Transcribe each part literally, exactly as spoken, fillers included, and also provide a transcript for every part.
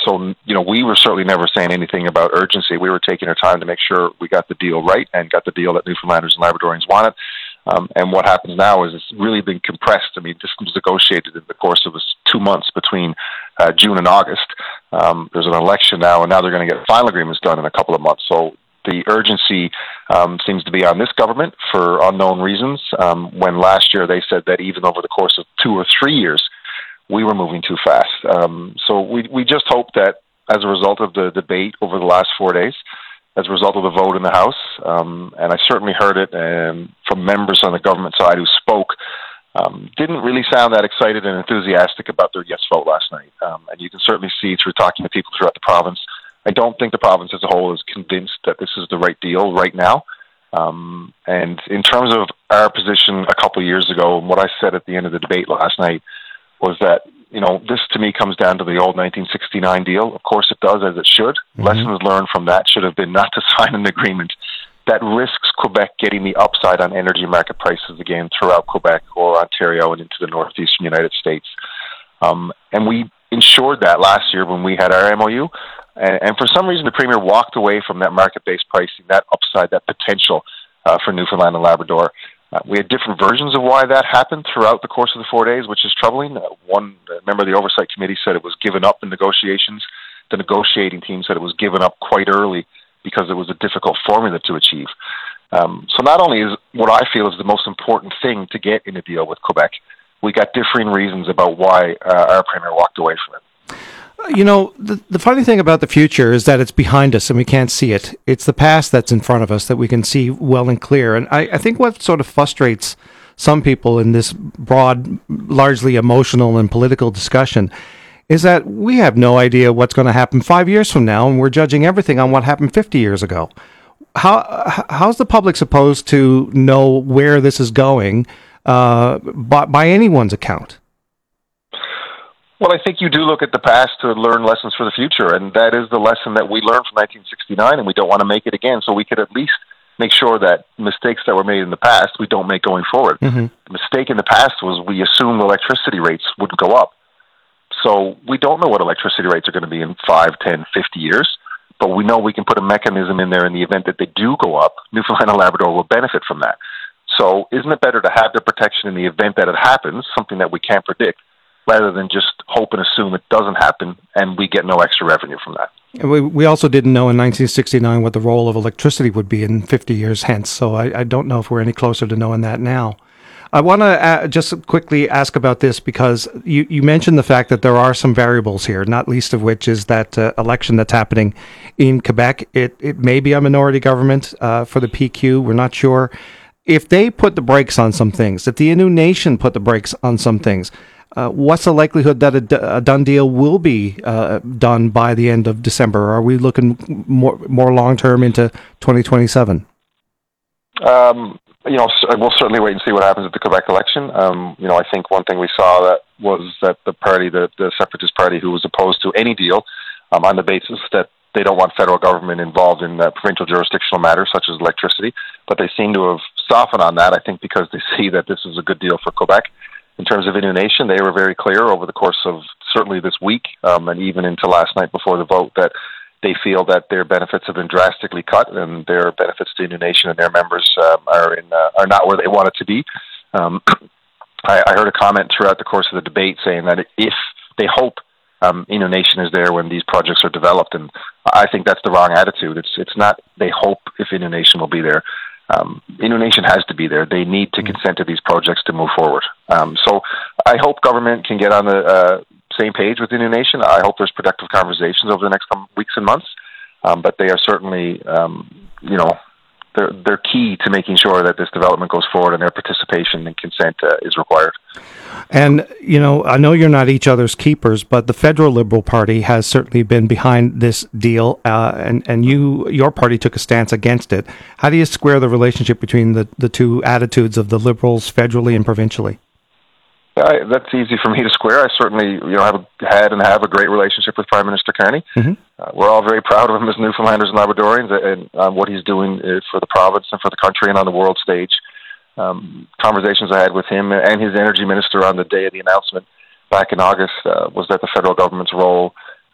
so, you know, we were certainly never saying anything about urgency. We were taking our time to make sure we got the deal right and got the deal that Newfoundlanders and Labradorians wanted. Um, and what happens now is it's really been compressed. I mean, this was negotiated in the course of two months between uh, June and August. Um, there's an election now, and now they're going to get final agreements done in a couple of months. So the urgency um, seems to be on this government for unknown reasons, um, when last year they said that even over the course of two or three years, we were moving too fast. Um, so we we just hope that as a result of the debate over the last four days, as a result of the vote in the House, um, and I certainly heard it um, from members on the government side who spoke, um, didn't really sound that excited and enthusiastic about their yes vote last night. Um, and you can certainly see through talking to people throughout the province, I don't think the province as a whole is convinced that this is the right deal right now. Um, and in terms of our position a couple of years ago, and what I said at the end of the debate last night was that, you know, this to me comes down to the old nineteen sixty-nine deal. Of course it does, as it should. Mm-hmm. Lessons learned from that should have been not to sign an agreement that risks Quebec getting the upside on energy market prices again throughout Quebec or Ontario and into the northeastern United States. Um, and we ensured that last year when we had our M O U. And, and for some reason, the Premier walked away from that market-based pricing, that upside, that potential uh, for Newfoundland and Labrador. Uh, we had different versions of why that happened throughout the course of the four days, which is troubling. Uh, one uh, member of the Oversight Committee said it was given up in negotiations. The negotiating team said it was given up quite early because it was a difficult formula to achieve. Um, so not only is what I feel is the most important thing to get in a deal with Quebec, we got differing reasons about why uh, our Premier walked away from it. You know, the, the funny thing about the future is that it's behind us and we can't see it. It's the past that's in front of us that we can see well and clear. And I, I think what sort of frustrates some people in this broad, largely emotional and political discussion is that we have no idea what's going to happen five years from now, and we're judging everything on what happened fifty years ago. How how's the public supposed to know where this is going uh, by, by anyone's account? Well, I think you do look at the past to learn lessons for the future, and that is the lesson that we learned from nineteen sixty-nine, and we don't want to make it again, so we could at least make sure that mistakes that were made in the past, we don't make going forward. Mm-hmm. The mistake in the past was we assumed electricity rates wouldn't go up. So we don't know what electricity rates are going to be in five, ten, fifty years, but we know we can put a mechanism in there in the event that they do go up. Newfoundland and Labrador will benefit from that. So isn't it better to have the protection in the event that it happens, something that we can't predict, rather than just hope and assume it doesn't happen and we get no extra revenue from that? We we also didn't know in nineteen sixty-nine what the role of electricity would be in fifty years hence, so I, I don't know if we're any closer to knowing that now. I want to uh, just quickly ask about this because you, you mentioned the fact that there are some variables here, not least of which is that uh, election that's happening in Quebec. It, it may be a minority government uh, for the P Q, we're not sure. If they put the brakes on some things, if the Innu Nation put the brakes on some things, Uh, what's the likelihood that a, d- a done deal will be uh, done by the end of December? Are we looking more more long term into twenty twenty-seven? Um, you know, we'll certainly wait and see what happens at the Quebec election. Um, you know, I think one thing we saw that was that the party, the, the Separatist Party, who was opposed to any deal um, on the basis that they don't want federal government involved in uh, provincial jurisdictional matters such as electricity, but they seem to have softened on that, I think, because they see that this is a good deal for Quebec. In terms of Innu Nation, they were very clear over the course of certainly this week um, and even into last night before the vote that they feel that their benefits have been drastically cut and their benefits to Innu Nation and their members um, are in uh, are not where they want it to be. Um, I, I heard a comment throughout the course of the debate saying that if they hope um, Innu Nation is there when these projects are developed, and I think that's the wrong attitude. It's it's not they hope if Innu Nation will be there. Um, Innu Nation has to be there. They need to consent to these projects to move forward. Um, so I hope government can get on the uh, same page with Innu Nation. I hope there's productive conversations over the next weeks and months. Um, but they are certainly, um, you know, they're, they're key to making sure that this development goes forward and their participation and consent uh, is required. And, you know, I know you're not each other's keepers, but the Federal Liberal Party has certainly been behind this deal, uh, and, and you, your party took a stance against it. How do you square the relationship between the, the two attitudes of the Liberals federally and provincially? I, that's easy for me to square. I certainly, you know, have a, had and have a great relationship with Prime Minister Carney. Mm-hmm. Uh, we're all very proud of him as Newfoundlanders and Labradorians and um, what he's doing uh, for the province and for the country and on the world stage. Um, conversations I had with him and his energy minister on the day of the announcement back in August uh, was that the federal government's role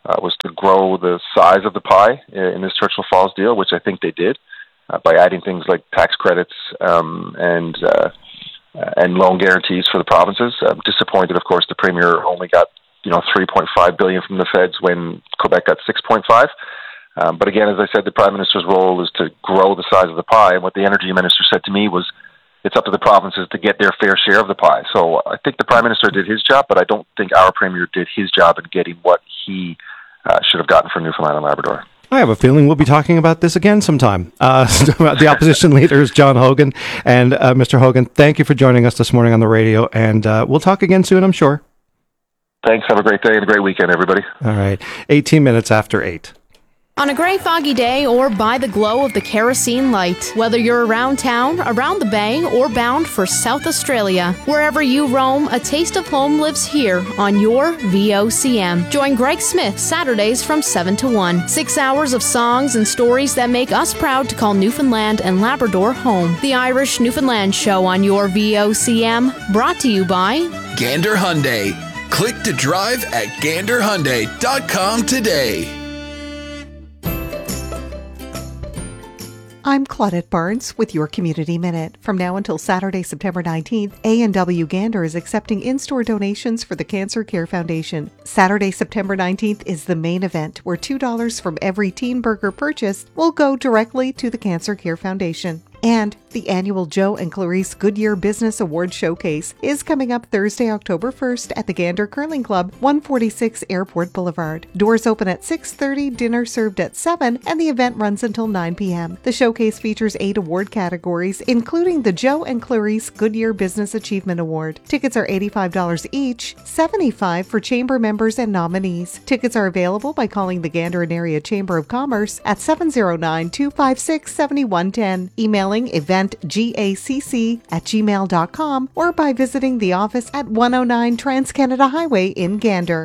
uh, was to grow the size of the pie in this Churchill Falls deal, which I think they did uh, by adding things like tax credits um, and uh, and loan guarantees for the provinces. I'm disappointed, of course, the Premier only got you know three point five billion dollars from the feds when Quebec got six point five. Um, but again, as I said, the Prime Minister's role is to grow the size of the pie. And what the Energy Minister said to me was, it's up to the provinces to get their fair share of the pie. So I think the Prime Minister did his job, but I don't think our Premier did his job in getting what he uh, should have gotten from Newfoundland and Labrador. I have a feeling we'll be talking about this again sometime. Uh, the opposition leader is John Hogan. And uh, Mister Hogan, thank you for joining us this morning on the radio. And uh, we'll talk again soon, I'm sure. Thanks. Have a great day and a great weekend, everybody. All right. eighteen minutes after eight. On a gray, foggy day or by the glow of the kerosene light, whether you're around town, around the bay, or bound for South Australia, wherever you roam, a taste of home lives here on your V O C M. Join Greg Smith Saturdays from seven to one. Six hours of songs and stories that make us proud to call Newfoundland and Labrador home. The Irish Newfoundland Show on your V O C M, brought to you by Gander Hyundai. Click to drive at gander hyundai dot com today. I'm Claudette Barnes with your Community Minute. From now until Saturday, September nineteenth, A and W Gander is accepting in-store donations for the Cancer Care Foundation. Saturday, September nineteenth is the main event, where two dollars from every teen burger purchased will go directly to the Cancer Care Foundation. And the annual Joe and Clarice Goodyear Business Award Showcase is coming up Thursday, October first at the Gander Curling Club, one forty-six Airport Boulevard. Doors open at six thirty, dinner served at seven, and the event runs until nine p.m. The showcase features eight award categories, including the Joe and Clarice Goodyear Business Achievement Award. Tickets are eighty-five dollars each, seventy-five dollars for chamber members and nominees. Tickets are available by calling the Gander and Area Chamber of Commerce at seven oh nine, two five six, seven one one zero, emailing eventgacc at gmail dot com, or by visiting the office at one oh nine Trans-Canada Highway in Gander.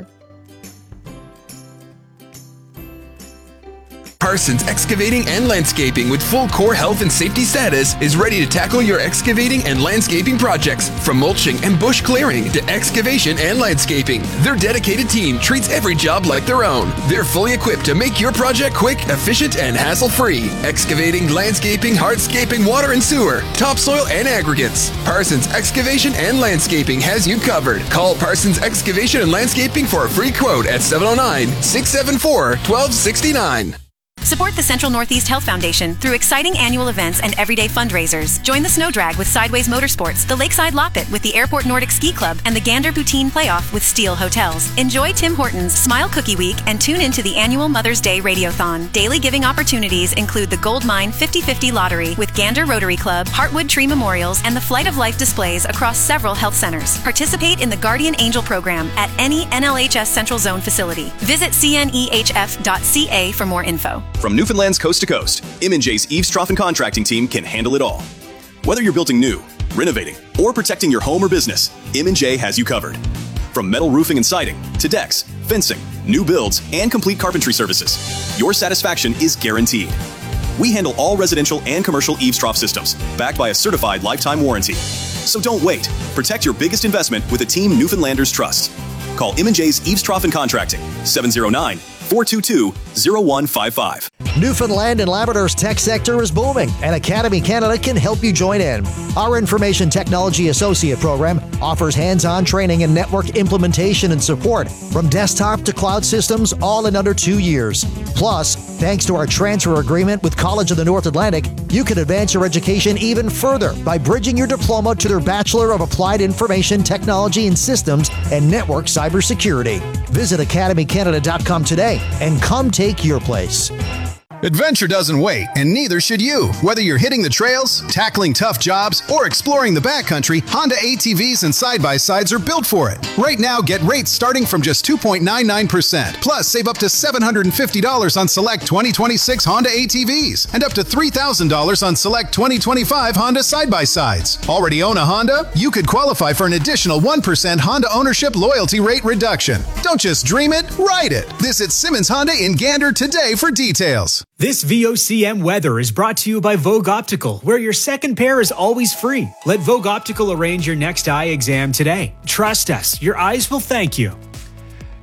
Parsons Excavating and Landscaping, with full core health and safety status, is ready to tackle your excavating and landscaping projects. From mulching and bush clearing to excavation and landscaping, their dedicated team treats every job like their own. They're fully equipped to make your project quick, efficient, and hassle-free. Excavating, landscaping, hardscaping, water and sewer, topsoil, and aggregates. Parsons Excavation and Landscaping has you covered. Call Parsons Excavation and Landscaping for a free quote at seven oh nine, six seven four, one two six nine. Support the Central Northeast Health Foundation through exciting annual events and everyday fundraisers. Join the Snow Drag with Sideways Motorsports, the Lakeside Loppet with the Airport Nordic Ski Club, and the Gander Poutine Playoff with Steel Hotels. Enjoy Tim Hortons Smile Cookie Week and tune into the annual Mother's Day Radiothon. Daily giving opportunities include the Gold Mine fifty fifty Lottery with Gander Rotary Club, Heartwood Tree Memorials, and the Flight of Life displays across several health centers. Participate in the Guardian Angel program at any N L H S Central Zone facility. Visit c n e h f dot c a for more info. From Newfoundland's coast to coast, M and J's Eaves Trough and Contracting team can handle it all. Whether you're building new, renovating, or protecting your home or business, M and J has you covered. From metal roofing and siding to decks, fencing, new builds, and complete carpentry services, your satisfaction is guaranteed. We handle all residential and commercial eaves trough systems, backed by a certified lifetime warranty. So don't wait. Protect your biggest investment with a team Newfoundlanders trust. Call M and J's Eaves Trough and Contracting, seven oh nine, four two two, oh one five five. Newfoundland and Labrador's tech sector is booming, and Academy Canada can help you join in. Our Information Technology Associate program offers hands-on training in network implementation and support, from desktop to cloud systems, all in under two years. Plus, thanks to our transfer agreement with College of the North Atlantic, you can advance your education even further by bridging your diploma to their Bachelor of Applied Information Technology and Systems and Network Cybersecurity. Visit academy canada dot com today and come take your place. Adventure doesn't wait, and neither should you. Whether you're hitting the trails, tackling tough jobs, or exploring the backcountry, Honda A T Vs and side-by-sides are built for it. Right now, get rates starting from just two point nine nine percent. Plus, save up to seven hundred fifty dollars on select twenty twenty-six Honda A T Vs and up to three thousand dollars on select twenty twenty-five Honda side-by-sides. Already own a Honda? You could qualify for an additional one percent Honda ownership loyalty rate reduction. Don't just dream it, ride it. Visit Simmons Honda in Gander today for details. This V O C M weather is brought to you by Vogue Optical, where your second pair is always free. Let Vogue Optical arrange your next eye exam today. Trust us, your eyes will thank you.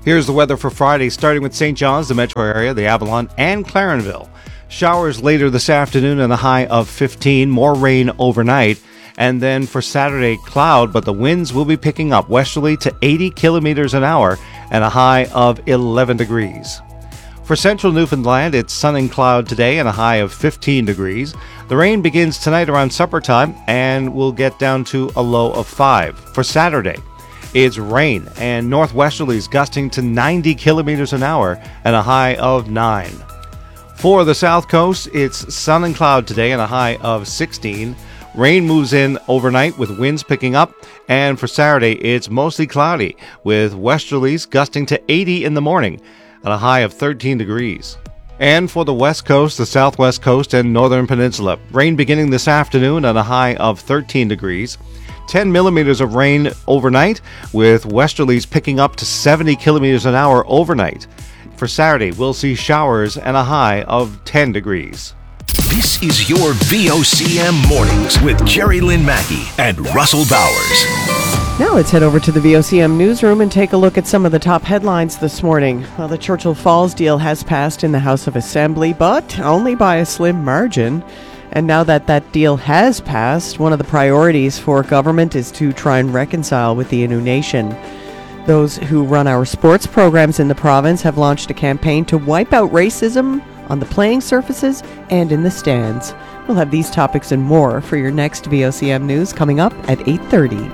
Here's the weather for Friday, starting with Saint John's, the metro area, the Avalon, and Clarenville. Showers later this afternoon and a high of fifteen. More rain overnight. And then for Saturday, cloud, but the winds will be picking up westerly to eighty kilometers an hour and a high of eleven degrees. For central Newfoundland, it's sun and cloud today and a high of fifteen degrees. The rain begins tonight around supper time and will get down to a low of five. For Saturday, it's rain and northwesterlies gusting to ninety kilometers an hour and a high of nine. For the south coast, it's sun and cloud today and a high of sixteen. Rain moves in overnight with winds picking up, and for Saturday, it's mostly cloudy with westerlies gusting to eighty in the morning and a high of thirteen degrees. And for the west coast, the southwest coast, and northern peninsula, rain beginning this afternoon and a high of thirteen degrees. ten millimeters of rain overnight with westerlies picking up to seventy kilometers an hour overnight. For Saturday, we'll see showers and a high of ten degrees. This is your V O C M Mornings with Jerry Lynn Mackey and Russell Bowers. Now let's head over to the V O C M newsroom and take a look at some of the top headlines this morning. Well, the Churchill Falls deal has passed in the House of Assembly, but only by a slim margin. And now that that deal has passed, one of the priorities for government is to try and reconcile with the Innu Nation. Those who run our sports programs in the province have launched a campaign to wipe out racism on the playing surfaces and in the stands. We'll have these topics and more for your next V O C M News coming up at eight thirty.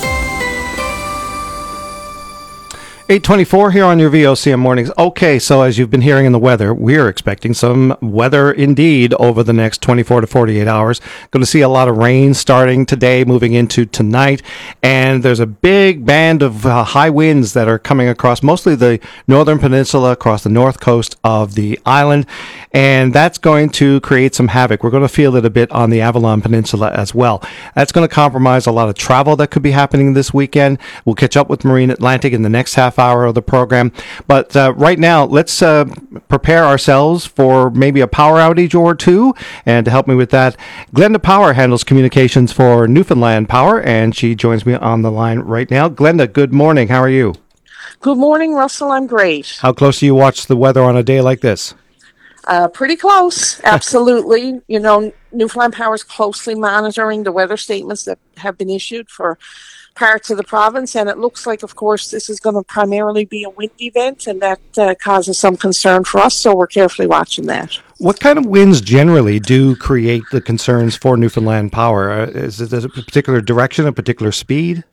eight twenty-four here on your V O C M Mornings. Okay, so as you've been hearing in the weather, we're expecting some weather indeed over the next twenty-four to forty-eight hours. Going to see a lot of rain starting today, moving into tonight, and there's a big band of uh, high winds that are coming across mostly the northern peninsula, across the north coast of the island, and that's going to create some havoc. We're going to feel it a bit on the Avalon Peninsula as well. That's going to compromise a lot of travel that could be happening this weekend. We'll catch up with Marine Atlantic in the next half hour of the program. But uh, right now, let's uh, prepare ourselves for maybe a power outage or two. And to help me with that, Glenda Power handles communications for Newfoundland Power, and she joins me on the line right now. Glenda, good morning. How are you? Good morning, Russell. I'm great. How close do you watch the weather on a day like this? Uh, pretty close, absolutely. You know, Newfoundland Power is closely monitoring the weather statements that have been issued for parts of the province, and it looks like, of course, this is going to primarily be a wind event, and that uh, causes some concern for us, so we're carefully watching that. What kind of winds generally do create the concerns for Newfoundland Power? Uh, is it a particular direction, a particular speed?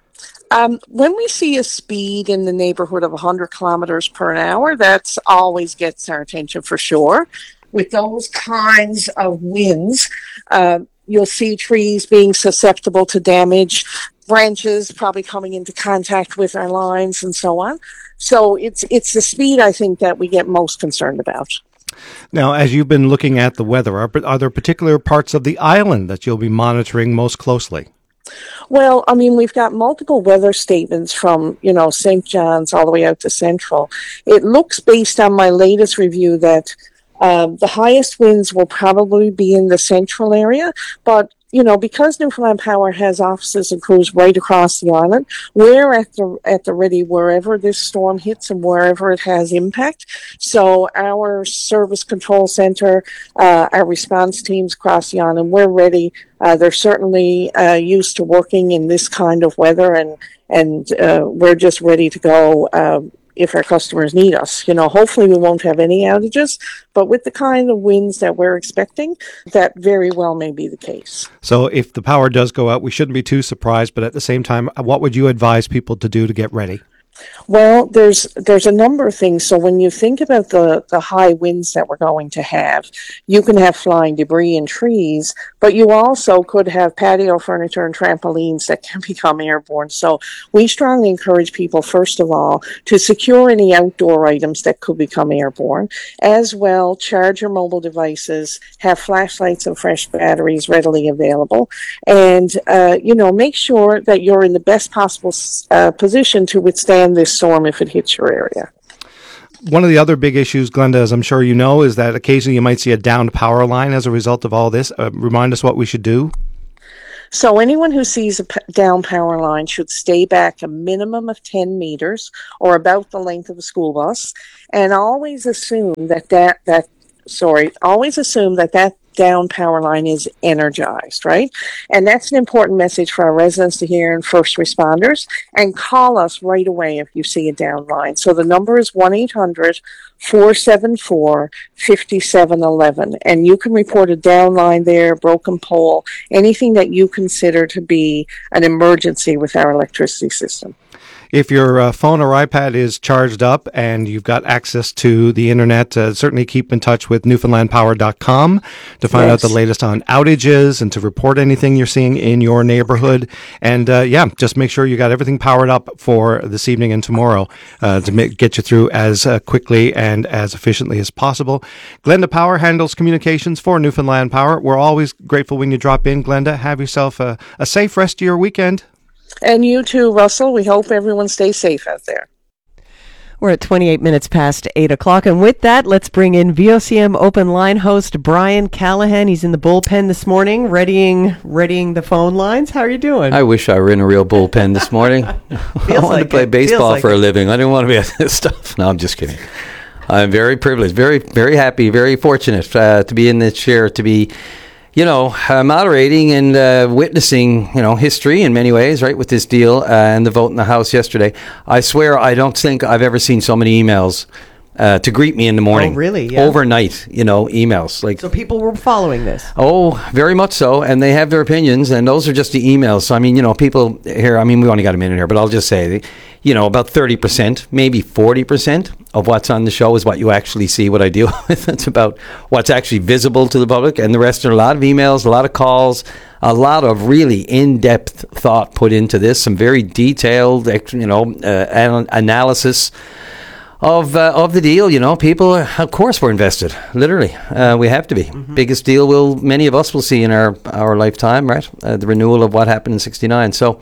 Um, when we see a speed in the neighborhood of one hundred kilometers per hour, that always gets our attention for sure. With those kinds of winds, uh, you'll see trees being susceptible to damage, branches probably coming into contact with our lines and so on. So it's it's the speed, I think, that we get most concerned about. Now, as you've been looking at the weather, are, are there particular parts of the island that you'll be monitoring most closely? Well, I mean, we've got multiple weather statements from, you know, Saint John's all the way out to Central. It looks, based on my latest review, that um, the highest winds will probably be in the central area, but you know, because Newfoundland Power has offices and crews right across the island, we're at the at the ready wherever this storm hits and wherever it has impact. So our service control center, uh, our response teams across the island, we're ready. Uh, they're certainly uh, used to working in this kind of weather, and and uh, we're just ready to go uh, if our customers need us. You know, hopefully we won't have any outages, but with the kind of winds that we're expecting, that very well may be the case. So if the power does go out, we shouldn't be too surprised, but at the same time, what would you advise people to do to get ready? Well, there's there's a number of things. So when you think about the, the high winds that we're going to have, you can have flying debris and trees, but you also could have patio furniture and trampolines that can become airborne. So we strongly encourage people, first of all, to secure any outdoor items that could become airborne. As well, charge your mobile devices, have flashlights and fresh batteries readily available, and, uh, you know, make sure that you're in the best possible uh, position to withstand this storm if it hits your area. One of the other big issues, Glenda, as I'm sure you know, is that occasionally you might see a downed power line as a result of all this. Uh, remind us what we should do. So anyone who sees a p- down power line should stay back a minimum of ten meters or about the length of a school bus, and always assume that that, that sorry, always assume that that down power line is energized, right? And that's an important message for our residents to hear and first responders. And call us right away if you see a down line. So the number is one eight hundred four seven four five seven one one. And you can report a down line there, broken pole, anything that you consider to be an emergency with our electricity system. If your uh, phone or iPad is charged up and you've got access to the internet, uh, certainly keep in touch with Newfoundland Power dot com to find yes. out the latest on outages and to report anything you're seeing in your neighborhood. And uh, yeah, just make sure you got everything powered up for this evening and tomorrow uh, to make, get you through as uh, quickly and as efficiently as possible. Glenda Power handles communications for Newfoundland Power. We're always grateful when you drop in, Glenda. Have yourself a, a safe rest of your weekend. And you too, Russell. We hope everyone stays safe out there. We're at twenty-eight minutes past eight o'clock. And with that, let's bring in V O C M Open Line host Brian Callahan. He's in the bullpen this morning, readying readying the phone lines. How are you doing? I wish I were in a real bullpen this morning. I wanted like to play it. baseball like for it. a living. I didn't want to be at this stuff. No, I'm just kidding. I'm very privileged, very, very happy, very fortunate uh, to be in this chair, to be you know, uh, moderating and uh, witnessing, you know, history in many ways, right, with this deal uh, and the vote in the House yesterday. I swear I don't think I've ever seen so many emails uh, to greet me in the morning. Oh, really? Yeah. Overnight, you know, emails. Like, so people were following this? Oh, very much so. And they have their opinions, and those are just the emails. So, I mean, you know, people here, I mean, we only got a minute here, but I'll just say, you know, about thirty percent, maybe forty percent of what's on the show is what you actually see, what I deal with. It's about what's actually visible to the public, and the rest are a lot of emails, a lot of calls, a lot of really in-depth thought put into this, some very detailed, you know, uh, an- analysis of uh, of the deal. You know, people, are, of course, we're invested. Literally, uh, we have to be. Mm-hmm. Biggest deal will many of us will see in our our lifetime, right? Uh, the renewal of what happened in sixty-nine. So,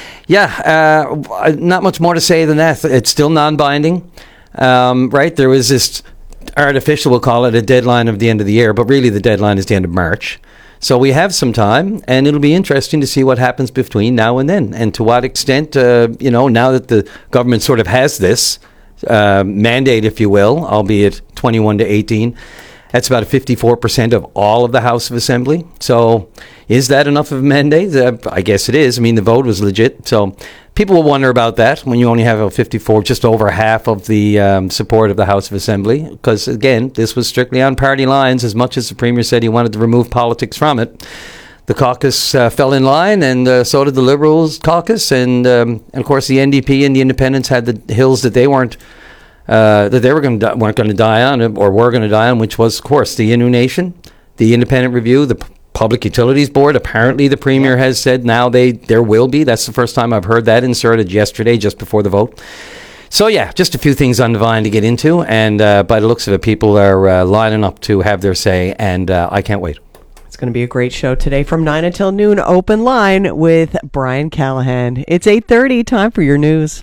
yeah, uh, not much more to say than that. It's still non-binding, um, right? There was this artificial, we'll call it, a deadline of the end of the year, but really the deadline is the end of March. So we have some time, and it'll be interesting to see what happens between now and then, and to what extent, uh, you know, now that the government sort of has this uh, mandate, if you will, albeit twenty-one to eighteen, that's about fifty-four percent of all of the House of Assembly. So is that enough of a mandate? Uh, I guess it is. I mean, the vote was legit. So people will wonder about that when you only have a fifty-four, just over half of the um, support of the House of Assembly. Because, again, this was strictly on party lines. As much as the Premier said he wanted to remove politics from it, the caucus uh, fell in line, and uh, so did the Liberals caucus. And, um, and, of course, the N D P and the Independents had the hills that they weren't Uh, that they were going to weren't going to die on, or were going to die on, which was, of course, the Innu Nation, the Independent Review, the P- Public Utilities Board. Apparently, the Premier has said now they there will be. That's the first time I've heard that inserted yesterday, just before the vote. So, yeah, just a few things on Devine to get into, and uh, by the looks of it, people are uh, lining up to have their say, and uh, I can't wait. It's going to be a great show today from nine until noon. Open Line with Brian Callahan. It's eight thirty. Time for your news.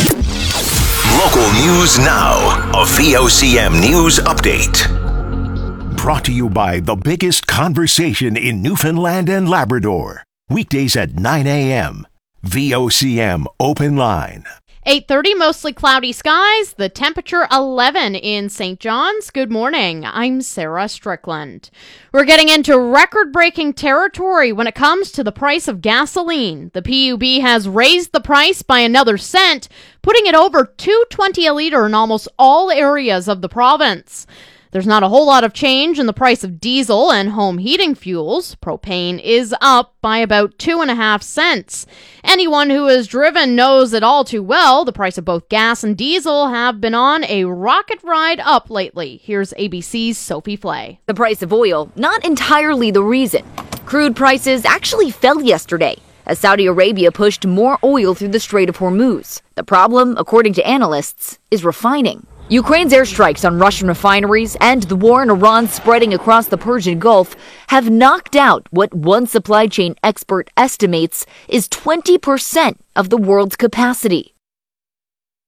Local news now. A V O C M News Update. Brought to you by the biggest conversation in Newfoundland and Labrador. Weekdays at nine a.m. V O C M Open Line. eight thirty, mostly cloudy skies. The temperature eleven in Saint John's. Good morning. I'm Sarah Strickland. We're getting into record-breaking territory when it comes to the price of gasoline. The P U B has raised the price by another cent, putting it over two dollars and twenty cents a liter in almost all areas of the province. There's not a whole lot of change in the price of diesel and home heating fuels. Propane is up by about two and a half cents. Anyone who has driven knows it all too well. The price of both gas and diesel have been on a rocket ride up lately. Here's A B C's Sophie Flay. The price of oil, not entirely the reason. Crude prices actually fell yesterday as Saudi Arabia pushed more oil through the Strait of Hormuz. The problem, according to analysts, is refining. Ukraine's airstrikes on Russian refineries and the war in Iran spreading across the Persian Gulf have knocked out what one supply chain expert estimates is twenty percent of the world's capacity.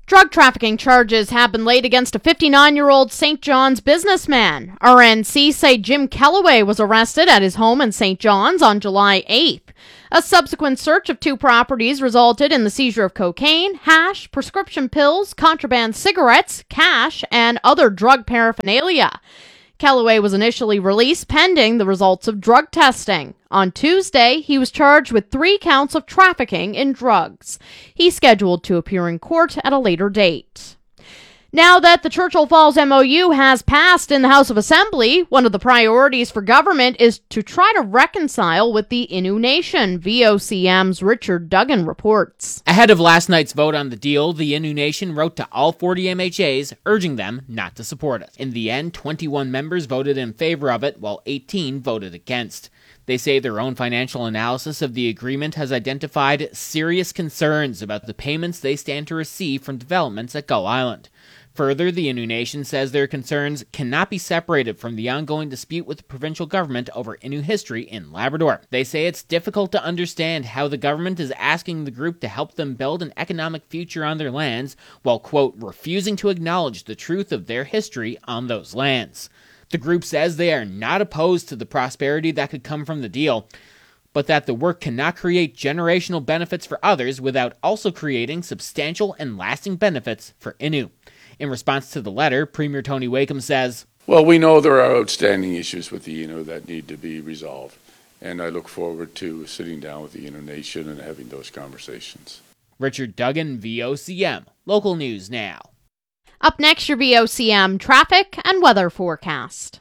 Drug trafficking charges have been laid against a fifty-nine-year-old Saint John's businessman. R N C say Jim Kellaway was arrested at his home in Saint John's on July eighth. A subsequent search of two properties resulted in the seizure of cocaine, hash, prescription pills, contraband cigarettes, cash, and other drug paraphernalia. Kellaway was initially released pending the results of drug testing. On Tuesday, he was charged with three counts of trafficking in drugs. He's scheduled to appear in court at a later date. Now that the Churchill Falls M O U has passed in the House of Assembly, one of the priorities for government is to try to reconcile with the Innu Nation, V O C M's Richard Duggan reports. Ahead of last night's vote on the deal, the Innu Nation wrote to all forty M H As, urging them not to support it. In the end, twenty-one members voted in favor of it, while eighteen voted against. They say their own financial analysis of the agreement has identified serious concerns about the payments they stand to receive from developments at Gull Island. Further, the Innu Nation says their concerns cannot be separated from the ongoing dispute with the provincial government over Innu history in Labrador. They say it's difficult to understand how the government is asking the group to help them build an economic future on their lands while, quote, refusing to acknowledge the truth of their history on those lands. The group says they are not opposed to the prosperity that could come from the deal, but that the work cannot create generational benefits for others without also creating substantial and lasting benefits for Innu. In response to the letter, Premier Tony Wakeham says, well, we know there are outstanding issues with the Innu that need to be resolved, and I look forward to sitting down with the Innu Nation and having those conversations. Richard Duggan, V O C M, Local News Now. Up next, your V O C M traffic and weather forecast.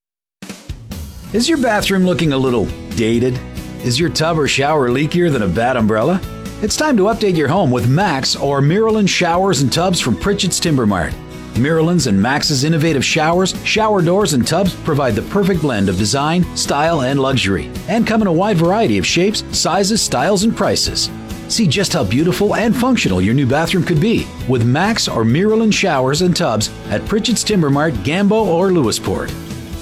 Is your bathroom looking a little dated? Is your tub or shower leakier than a bad umbrella? It's time to update your home with Max or Miralyn showers and tubs from Pritchett's Timber Mart. Miralyn's and Max's innovative showers, shower doors, and tubs provide the perfect blend of design, style, and luxury, and come in a wide variety of shapes, sizes, styles, and prices. See just how beautiful and functional your new bathroom could be with Max or Miralyn showers and tubs at Pritchett's Timber Mart, Gambo, or Lewisport.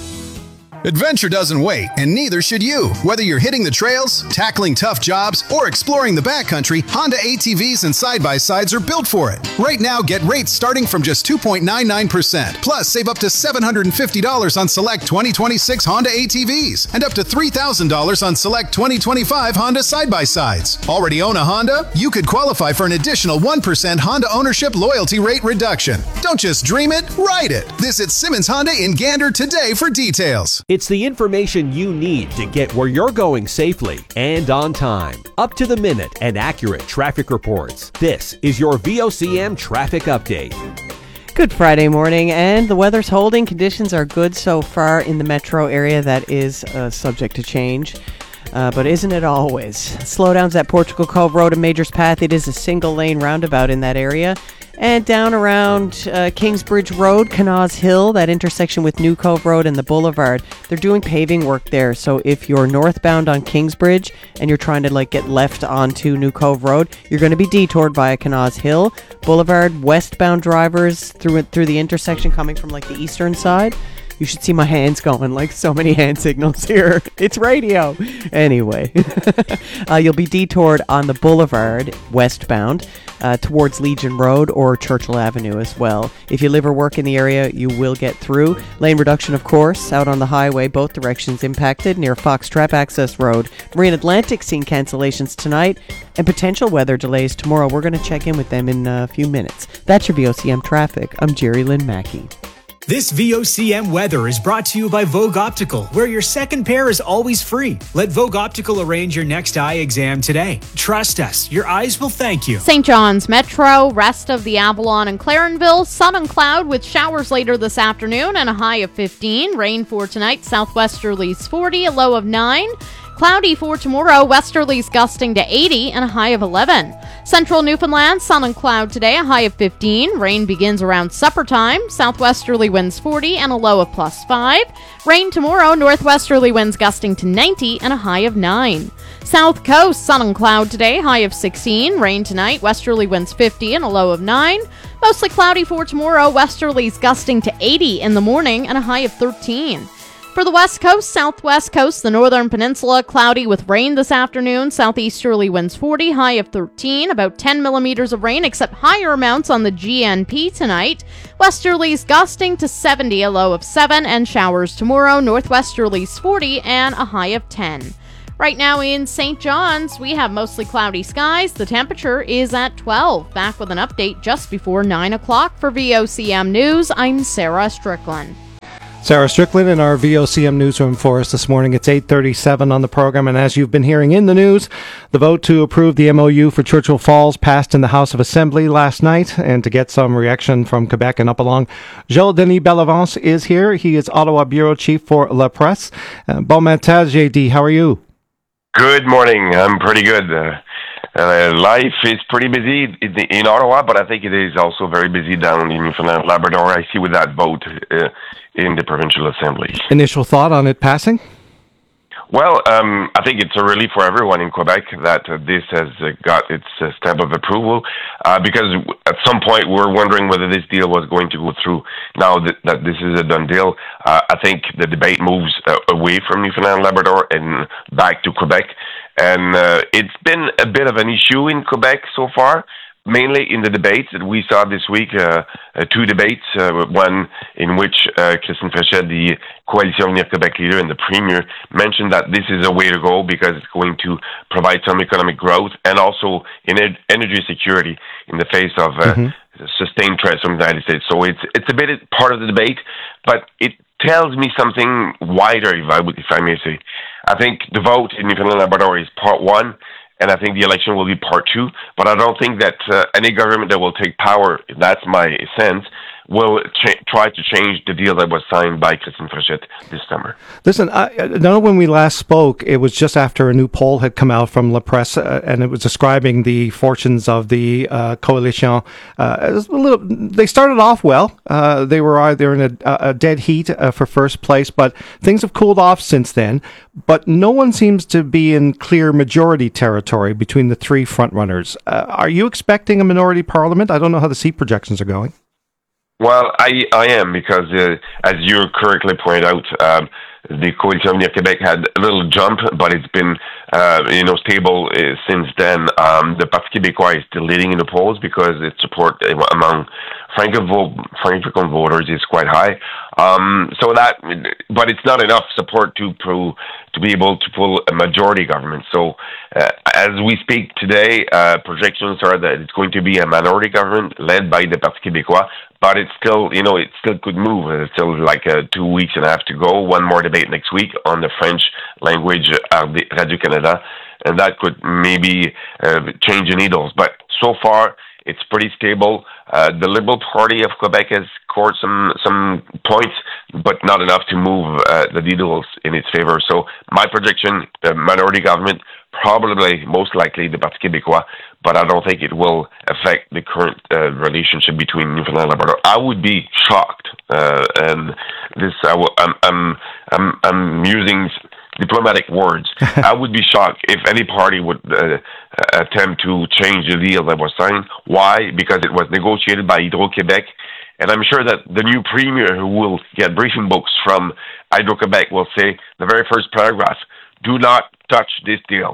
Adventure doesn't wait, and neither should you. Whether you're hitting the trails, tackling tough jobs, or exploring the backcountry, Honda A T Vs and side-by-sides are built for it. Right now, get rates starting from just two point nine nine percent. Plus, save up to seven hundred fifty dollars on select twenty twenty-six Honda A T Vs and up to three thousand dollars on select twenty twenty-five Honda side-by-sides. Already own a Honda? You could qualify for an additional one percent Honda ownership loyalty rate reduction. Don't just dream it, ride it. Visit Simmons Honda in Gander today for details. It's the information you need to get where you're going safely and on time. Up to the minute and accurate traffic reports. This is your V O C M Traffic Update. Good Friday morning, and the weather's holding. Conditions are good so far in the metro area. That is uh, subject to change. Uh, but isn't it always? Slowdowns at Portugal Cove Road and Majors Path. It is a single lane roundabout in that area. And down around uh, Kingsbridge Road, Canaz Hill, that intersection with New Cove Road and the Boulevard, they're doing paving work there. So if you're northbound on Kingsbridge and you're trying to like get left onto New Cove Road, you're going to be detoured via Canaz Hill. Boulevard, westbound drivers through through the intersection coming from like the eastern side. You should see my hands going, like so many hand signals here. It's radio. Anyway, uh, you'll be detoured on the Boulevard, westbound, uh, towards Legion Road or Churchill Avenue as well. If you live or work in the area, you will get through. Lane reduction, of course, out on the highway, both directions impacted near Foxtrap Access Road. Marine Atlantic seeing cancellations tonight and potential weather delays tomorrow. We're going to check in with them in a few minutes. That's your V O C M traffic. I'm Jerry Lynn Mackey. This V O C M weather is brought to you by Vogue Optical, where your second pair is always free. Let Vogue Optical arrange your next eye exam today. Trust us, your eyes will thank you. Saint John's Metro, rest of the Avalon and Clarenville, sun and cloud with showers later this afternoon and a high of fifteen. Rain for tonight, southwesterlies forty, a low of nine. Cloudy for tomorrow, westerlies gusting to eighty and a high of eleven. Central Newfoundland, sun and cloud today, a high of fifteen. Rain begins around supper time. Southwesterly winds forty and a low of plus five. Rain tomorrow, northwesterly winds gusting to ninety and a high of nine. South Coast, sun and cloud today, high of sixteen. Rain tonight, westerly winds fifty and a low of nine. Mostly cloudy for tomorrow, westerlies gusting to eighty in the morning and a high of thirteen. For the west coast, southwest coast, the northern peninsula, cloudy with rain this afternoon. Southeasterly winds forty, high of thirteen, about ten millimeters of rain, except higher amounts on the G N P tonight. Westerlies gusting to seventy, a low of seven, and showers tomorrow. Northwesterlies forty and a high of ten. Right now in Saint John's, we have mostly cloudy skies. The temperature is at twelve. Back with an update just before nine o'clock for V O C M News. I'm Sarah Strickland. Sarah Strickland in our V O C M newsroom for us this morning. It's eight thirty-seven on the program, and as you've been hearing in the news, the vote to approve the M O U for Churchill Falls passed in the House of Assembly last night. And to get some reaction from Quebec and up along, Joel-Denis Bellavance is here. He is Ottawa Bureau Chief for La Presse. Uh, bon matin, J D. How are you? Good morning. I'm pretty good. Uh, uh, life is pretty busy in, in Ottawa, but I think it is also very busy down in Newfoundland, Labrador. I see with that vote uh, in the Provincial Assembly. Initial thought on it passing? Well, um, I think it's a relief for everyone in Quebec that uh, this has uh, got its uh, stamp of approval, uh, because at some point we were wondering whether this deal was going to go through. Now that, that this is a done deal, uh, I think the debate moves uh, away from Newfoundland, Labrador and back to Quebec. And uh, it's been a bit of an issue in Quebec so far, mainly in the debates that we saw this week, uh, uh, two debates, uh, one in which uh, Christine Fréchette, the Coalition Avenir Quebec leader and the Premier, mentioned that this is a way to go because it's going to provide some economic growth and also in energy security in the face of uh, mm-hmm. sustained threats from the United States. So it's it's a bit part of the debate, but it tells me something wider, if I, would, if I may say. I think the vote in Newfoundland Labrador is part one, and I think the election will be part two, but I don't think that uh, any government that will take power, that's my sense, will ch- try to change the deal that was signed by Christine Fréchette this summer. Listen, I, I know when we last spoke, it was just after a new poll had come out from La Presse, uh, and it was describing the fortunes of the uh, coalition. Uh, it was a little, they started off well. Uh, they were either in a, a dead heat uh, for first place, but things have cooled off since then. But no one seems to be in clear majority territory between the three frontrunners. Uh, are you expecting a minority parliament? I don't know how the seat projections are going. Well, I I am, because uh, as you correctly pointed out, um, the Coalition Avenir Québec had a little jump, but it's been uh, you know stable uh, since then. Um, the Parti québécois is still leading in the polls because its support among Francophone voters is quite high. Um, so that, but it's not enough support to pro, to be able to pull a majority government. So uh, as we speak today, uh, projections are that it's going to be a minority government led by the Parti québécois. But it's still, you know, it still could move. It's still like uh, two weeks and a half to go. One more debate next week on the French language uh, Radio-Canada, and that could maybe uh, change the needles. But so far, it's pretty stable. Uh, the Liberal Party of Quebec has scored some some points, but not enough to move uh, the needles in its favor. So my projection, the minority government, probably most likely the Parti québécois, but I don't think it will affect the current uh, relationship between Newfoundland and Labrador. I would be shocked, uh, and this I will, I'm, I'm I'm I'm using diplomatic words. I would be shocked if any party would uh, attempt to change the deal that was signed. Why? Because it was negotiated by Hydro-Québec, and I'm sure that the new premier, who will get briefing books from Hydro-Québec, will say the very first paragraph: "Do not touch this deal."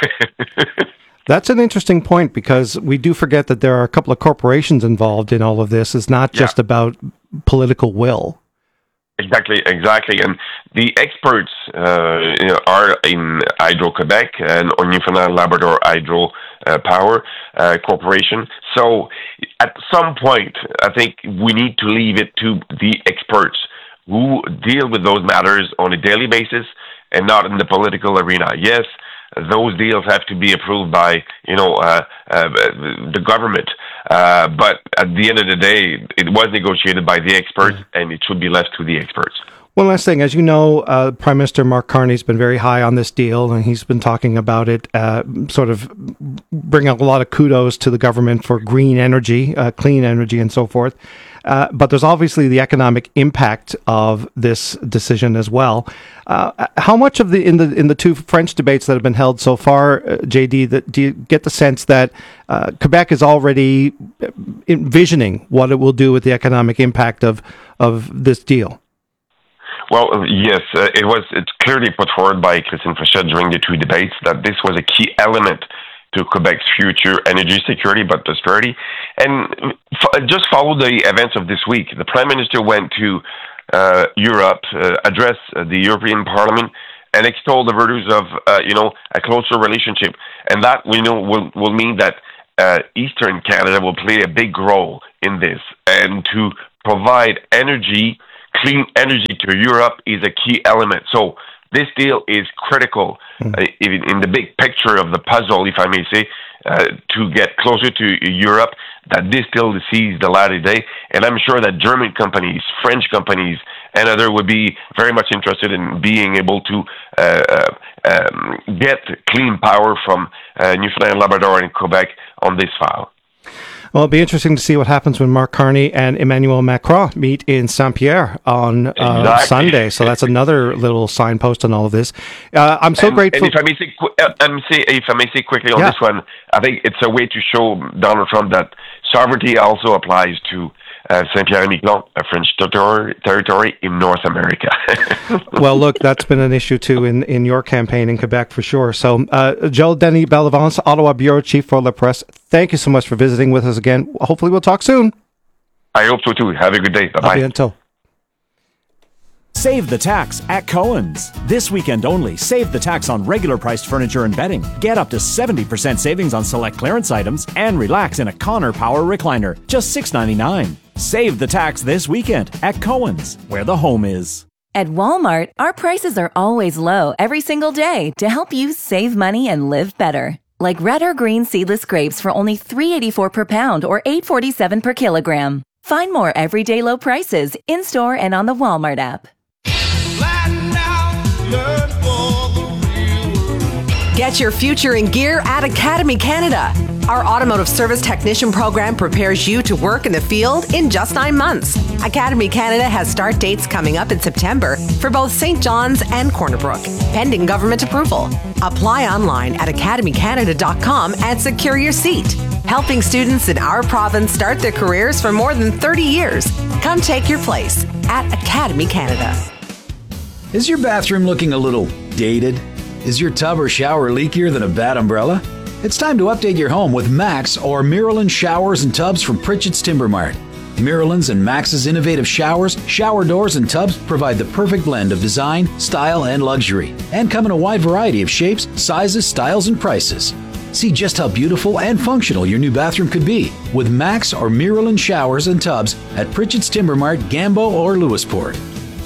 That's an interesting point, because we do forget that there are a couple of corporations involved in all of this. It's not just yeah. about political will. Exactly, exactly. And the experts uh, you know, are in Hydro-Québec and or Newfoundland Labrador Hydro uh, Power uh, Corporation. So at some point, I think we need to leave it to the experts who deal with those matters on a daily basis and not in the political arena. Yes, those deals have to be approved by, you know, uh, uh, the government. Uh, but at the end of the day, it was negotiated by the experts, and it should be left to the experts. One last thing. As you know, uh, Prime Minister Mark Carney's been very high on this deal, and he's been talking about it, uh, sort of bringing a lot of kudos to the government for green energy, uh, clean energy, and so forth. Uh, but there's obviously the economic impact of this decision as well. Uh, how much of the in the in the two French debates that have been held so far, uh, J D, that do you get the sense that uh, Quebec is already envisioning what it will do with the economic impact of of this deal? Well, yes, uh, it was. It's clearly put forward by Christine Fréchette during the two debates that this was a key element to Quebec's future energy security, but prosperity. And f- just follow the events of this week. The Prime Minister went to uh, Europe, uh, addressed uh, the European Parliament, and extol the virtues of, uh, you know, a closer relationship. And that, we know, will, will mean that uh, Eastern Canada will play a big role in this. And to provide energy, clean energy to Europe is a key element. So this deal is critical mm. uh, in, in the big picture of the puzzle, if I may say, uh, to get closer to Europe, that this deal sees the light of day. And I'm sure that German companies, French companies, and others would be very much interested in being able to uh, um, get clean power from uh, Newfoundland, Labrador, and Quebec on this file. Well, it'll be interesting to see what happens when Mark Carney and Emmanuel Macron meet in Saint-Pierre on uh, exactly. Sunday. So that's another little signpost on all of this. Uh, I'm so and, grateful. And if I may say, uh, um, say, if I may say quickly on yeah. this one, I think it's a way to show Donald Trump that sovereignty also applies to uh, Saint-Pierre-et-Miquelon, a French ter- territory in North America. Well, look, that's been an issue too in, in your campaign in Quebec for sure. So, uh, Joe Denis Bellavance, Ottawa Bureau Chief for La Presse, thank you so much for visiting with us again. Hopefully we'll talk soon. I hope so too. Have a good day. Bye-bye. Until. Save the tax at Cohen's. This weekend only, save the tax on regular priced furniture and bedding. Get up to seventy percent savings on select clearance items and relax in a Connor Power recliner. Just six ninety-nine. Save the tax this weekend at Cohen's, where the home is. At Walmart, our prices are always low every single day to help you save money and live better. Like red or green seedless grapes for only three eighty-four per pound or eight forty-seven per kilogram. Find more everyday low prices in-store and on the Walmart app. Get your future in gear at Academy Canada. Our automotive service technician program prepares you to work in the field in just nine months. Academy Canada has start dates coming up in September for both Saint John's and Corner Brook, pending government approval. Apply online at academy canada dot com and secure your seat. Helping students in our province start their careers for more than thirty years. Come take your place at Academy Canada. Is your bathroom looking a little dated? Is your tub or shower leakier than a bad umbrella? It's time to update your home with Max or Miralyn Showers and Tubs from Pritchett's Timber Mart. Miralyn's and Max's innovative showers, shower doors, and tubs provide the perfect blend of design, style, and luxury, and come in a wide variety of shapes, sizes, styles, and prices. See just how beautiful and functional your new bathroom could be with Max or Miralyn Showers and Tubs at Pritchett's Timber Mart, Gambo, or Lewisport.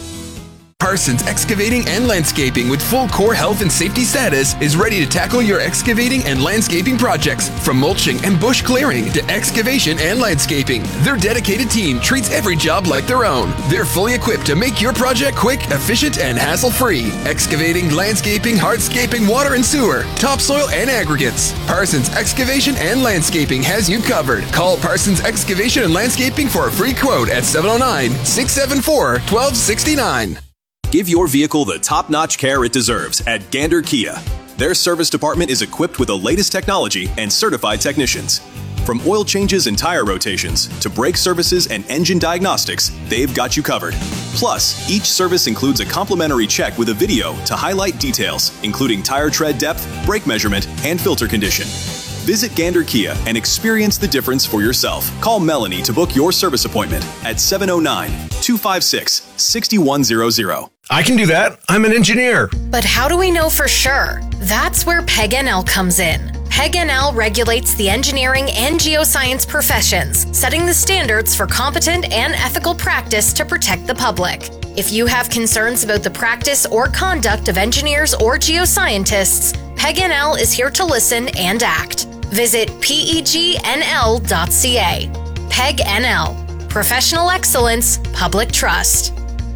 Parsons Excavating and Landscaping with full core health and safety status is ready to tackle your excavating and landscaping projects. From mulching and bush clearing to excavation and landscaping, their dedicated team treats every job like their own. They're fully equipped to make your project quick, efficient, and hassle-free. Excavating, landscaping, hardscaping, water and sewer, topsoil, and aggregates. Parsons Excavation and Landscaping has you covered. Call Parsons Excavation and Landscaping for a free quote at seven oh nine, six seven four, one two six nine. Give your vehicle the top-notch care it deserves at Gander Kia. Their service department is equipped with the latest technology and certified technicians. From oil changes and tire rotations to brake services and engine diagnostics, they've got you covered. Plus, each service includes a complimentary check with a video to highlight details, including tire tread depth, brake measurement, and filter condition. Visit Gander Kia and experience the difference for yourself. Call Melanie to book your service appointment at seven oh nine, two five six, six one zero zero. I can do that. I'm an engineer. But how do we know for sure? That's where P E G N L comes in. P E G N L regulates the engineering and geoscience professions, setting the standards for competent and ethical practice to protect the public. If you have concerns about the practice or conduct of engineers or geoscientists, P E G N L is here to listen and act. Visit P E G N L dot C A. P E G N L. Professional excellence, public trust.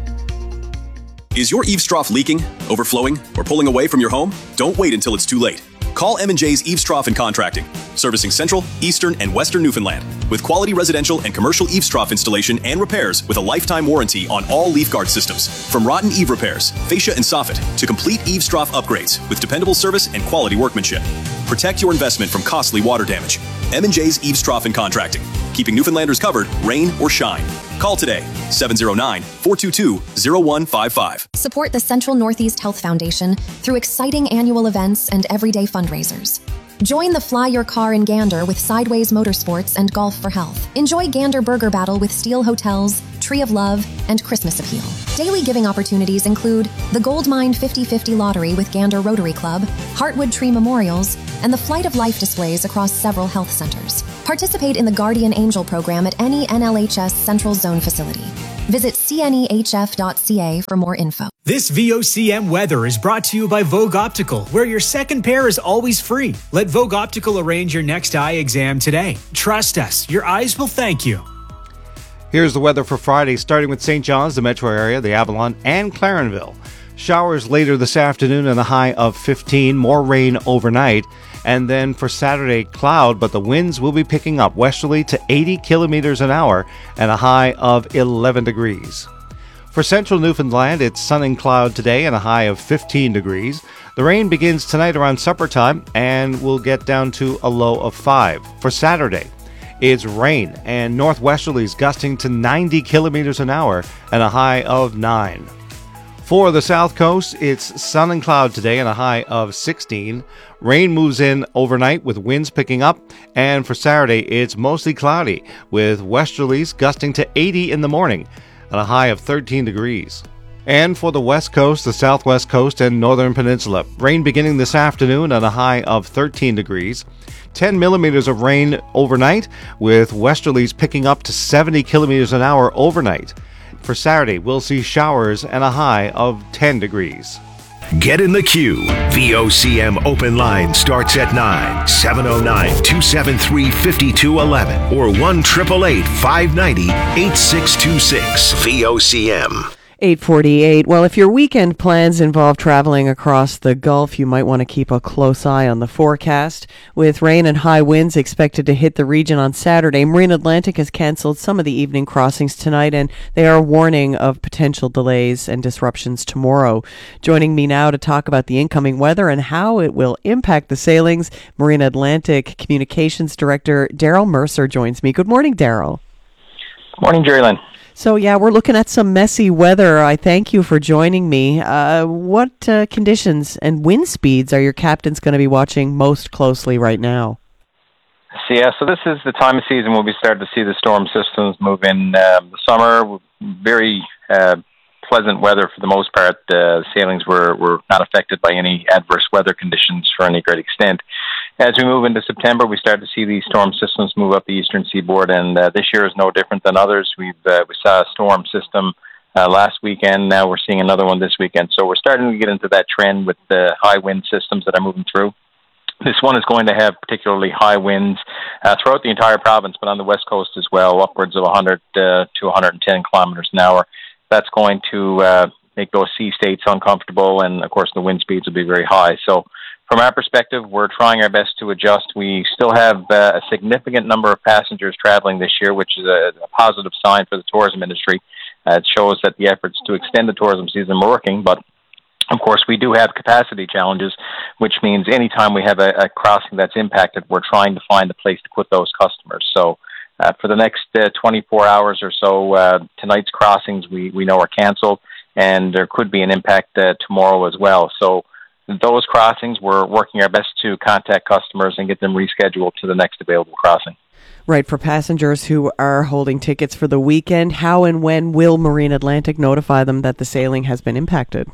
Is your eaves trough leaking, overflowing, or pulling away from your home? Don't wait until it's too late. Call M and J's Eaves Trough and Contracting, servicing Central, Eastern, and Western Newfoundland, with quality residential and commercial eaves trough installation and repairs with a lifetime warranty on all leaf guard systems. From rotten eave repairs, fascia and soffit, to complete eaves trough upgrades with dependable service and quality workmanship. Protect your investment from costly water damage. M and J's Eaves Trough and Contracting, keeping Newfoundlanders covered, rain or shine. Call today, seven oh nine, four two two, oh one five five. Support the Central Northeast Health Foundation through exciting annual events and everyday fundraisers. Join the Fly Your Car in Gander with Sideways Motorsports and Golf for Health. Enjoy Gander Burger Battle with Steel Hotels, Tree of Love, and Christmas Appeal. Daily giving opportunities include the Gold Mine fifty fifty Lottery with Gander Rotary Club, Heartwood Tree Memorials, and the Flight of Life displays across several health centers. Participate in the Guardian Angel program at any N L H S Central Zone facility. Visit c n e h f dot c a for more info. This V O C M weather is brought to you by Vogue Optical, where your second pair is always free. Let Vogue Optical arrange your next eye exam today. Trust us, your eyes will thank you. Here's the weather for Friday, starting with Saint John's, the metro area, the Avalon, and Clarenville. Showers later this afternoon and a high of fifteen. More rain overnight. And then for Saturday, cloud, but the winds will be picking up westerly to eighty kilometers an hour and a high of eleven degrees. For central Newfoundland, it's sun and cloud today and a high of fifteen degrees. The rain begins tonight around supper time and will get down to a low of five. For Saturday, it's rain and northwesterlies gusting to ninety kilometers an hour and a high of nine. For the south coast, it's sun and cloud today and a high of sixteen. Rain moves in overnight with winds picking up. And for Saturday, it's mostly cloudy with westerlies gusting to eighty in the morning and a high of thirteen degrees. And for the west coast, the southwest coast, and northern peninsula, rain beginning this afternoon and a high of thirteen degrees. ten millimeters of rain overnight with westerlies picking up to seventy kilometers an hour overnight. For Saturday, we'll see showers and a high of ten degrees. Get in the queue. V O C M Open Line starts at nine, seven oh nine, two seven three, five two one one or one eight eight eight, five nine zero, eight six two six. V O C M. eight forty-eight. Well, if your weekend plans involve traveling across the Gulf, you might want to keep a close eye on the forecast. With rain and high winds expected to hit the region on Saturday, Marine Atlantic has canceled some of the evening crossings tonight, and they are warning of potential delays and disruptions tomorrow. Joining me now to talk about the incoming weather and how it will impact the sailings, Marine Atlantic Communications Director Daryl Mercer joins me. Good morning, Daryl. Good morning, Jerry Lynn. So, yeah, we're looking at some messy weather. I thank you for joining me. Uh, what uh, conditions and wind speeds are your captains going to be watching most closely right now? So, yeah, so this is the time of season when we start to see the storm systems move in. Uh, the summer, very uh, pleasant weather for the most part. Uh, sailings were, were not affected by any adverse weather conditions for any great extent. As we move into September, we start to see these storm systems move up the eastern seaboard, and uh, this year is no different than others. We've uh, we saw a storm system uh, last weekend. Now we're seeing another one this weekend. So we're starting to get into that trend with the high wind systems that are moving through. This one is going to have particularly high winds uh, throughout the entire province, but on the west coast as well, upwards of one hundred uh, to one hundred ten kilometers an hour. That's going to uh, make those sea states uncomfortable, and of course the wind speeds will be very high. So from our perspective, we're trying our best to adjust. We still have uh, a significant number of passengers traveling this year, which is a, a positive sign for the tourism industry. Uh, it shows that the efforts to extend the tourism season are working, but of course we do have capacity challenges, which means anytime we have a, a crossing that's impacted, we're trying to find a place to put those customers. So uh, for the next uh, twenty-four hours or so, uh, tonight's crossings we, we know are canceled, and there could be an impact uh, tomorrow as well. So those crossings, we're working our best to contact customers and get them rescheduled to the next available crossing. Right, for passengers who are holding tickets for the weekend, how and when will Marine Atlantic notify them that the sailing has been impacted?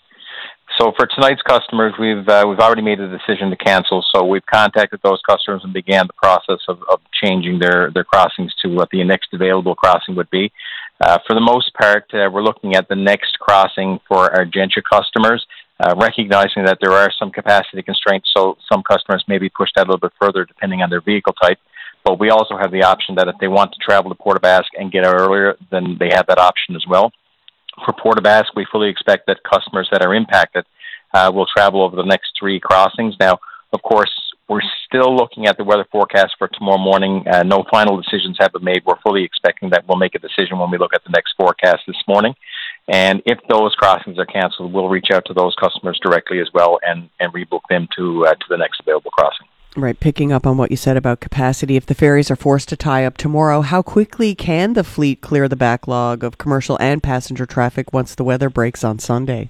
So for tonight's customers, we've uh, we've already made a decision to cancel. So we've contacted those customers and began the process of, of changing their, their crossings to what the next available crossing would be. Uh, for the most part, uh, we're looking at the next crossing for our Gentia customers, uh, recognizing that there are some capacity constraints, so some customers may be pushed out a little bit further depending on their vehicle type. But we also have the option that if they want to travel to Port aux Basques and get out earlier, then they have that option as well. For Port aux Basques, we fully expect that customers that are impacted uh, will travel over the next three crossings. Now, of course, we're still looking at the weather forecast for tomorrow morning. Uh, no final decisions have been made. We're fully expecting that we'll make a decision when we look at the next forecast this morning. And if those crossings are canceled, we'll reach out to those customers directly as well and, and rebook them to uh, to the next available crossing. Right, picking up on what you said about capacity, if the ferries are forced to tie up tomorrow, how quickly can the fleet clear the backlog of commercial and passenger traffic once the weather breaks on Sunday?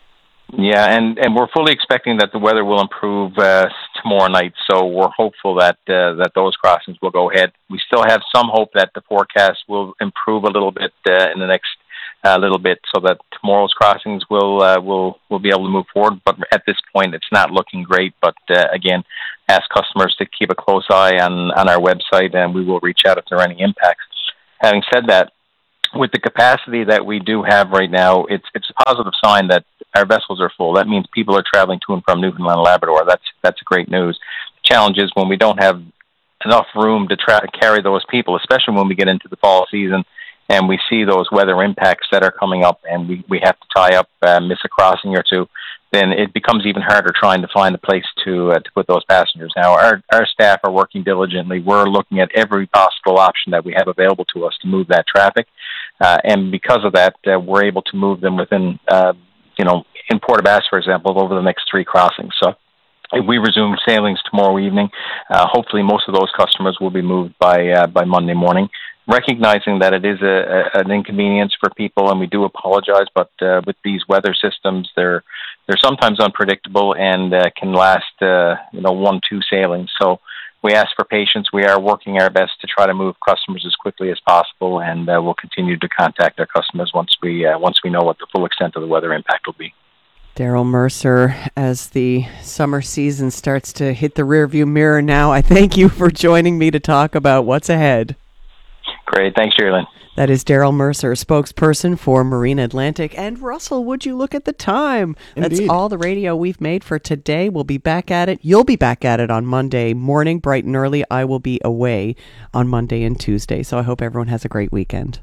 Yeah, and, and we're fully expecting that the weather will improve uh, tomorrow night, so we're hopeful that uh, that those crossings will go ahead. We still have some hope that the forecast will improve a little bit uh, in the next uh, little bit, so that tomorrow's crossings will uh, will will be able to move forward. But at this point, it's not looking great. But uh, again, ask customers to keep a close eye on, on our website, and we will reach out if there are any impacts. Having said that, with the capacity that we do have right now, it's it's a positive sign that our vessels are full. That means people are traveling to and from Newfoundland and Labrador. That's that's great news. The challenge is when we don't have enough room to try to carry those people, especially when we get into the fall season and we see those weather impacts that are coming up and we, we have to tie up, uh, miss a crossing or two, then it becomes even harder trying to find a place to uh, to put those passengers. Now, our, our staff are working diligently. We're looking at every possible option that we have available to us to move that traffic. Uh, and because of that, uh, we're able to move them within, uh, you know, in Port aux Basques, for example, over the next three crossings. So if we resume sailings tomorrow evening, uh, hopefully most of those customers will be moved by uh, by Monday morning, recognizing that it is a, a, an inconvenience for people, and we do apologize, but uh, with these weather systems, they're they're sometimes unpredictable and uh, can last, uh, you know, one, two sailings. So we ask for patience. We are working our best to try to move customers as quickly as possible, and uh, we'll continue to contact our customers once we uh, once we know what the full extent of the weather impact will be. Daryl Mercer, as the summer season starts to hit the rearview mirror now, I thank you for joining me to talk about what's ahead. Great. Thanks, Sherilyn. That is Daryl Mercer, spokesperson for Marine Atlantic. And Russell, would you look at the time? Indeed. That's all the radio we've made for today. We'll be back at it. You'll be back at it on Monday morning, bright and early. I will be away on Monday and Tuesday. So I hope everyone has a great weekend.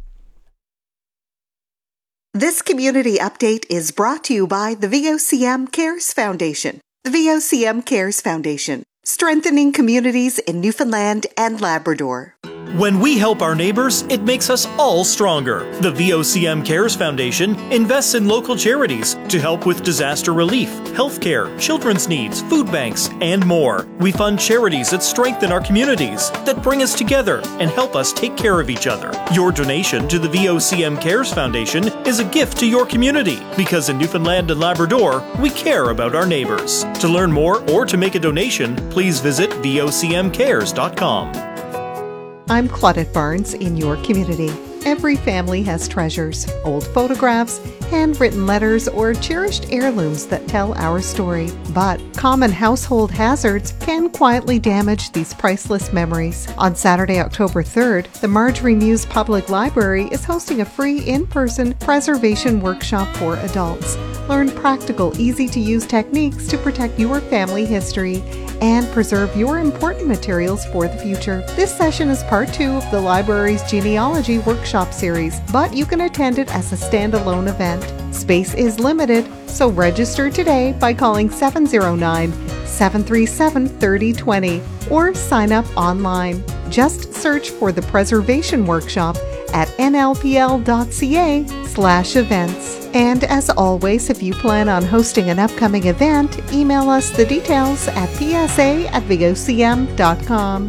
This community update is brought to you by the V O C M Cares Foundation. The V O C M Cares Foundation, strengthening communities in Newfoundland and Labrador. When we help our neighbors, it makes us all stronger. The V O C M Cares Foundation invests in local charities to help with disaster relief, healthcare, children's needs, food banks, and more. We fund charities that strengthen our communities, that bring us together and help us take care of each other. Your donation to the V O C M Cares Foundation is a gift to your community, because in Newfoundland and Labrador, we care about our neighbors. To learn more or to make a donation, please visit V O C M cares dot com. I'm Claudette Barnes in your community. Every family has treasures, old photographs, handwritten letters, or cherished heirlooms that tell our story. But common household hazards can quietly damage these priceless memories. On Saturday, October third, the Marjorie Muse Public Library is hosting a free in-person preservation workshop for adults. Learn practical, easy-to-use techniques to protect your family history and preserve your important materials for the future. This session is part two of the library's genealogy workshop series, but you can attend it as a standalone event. Space is limited, so register today by calling seven oh nine, seven three seven, three oh two oh or sign up online. Just search for the Preservation Workshop at n l p l dot c a slash events. And as always, if you plan on hosting an upcoming event, email us the details at p s a at v o c m dot com.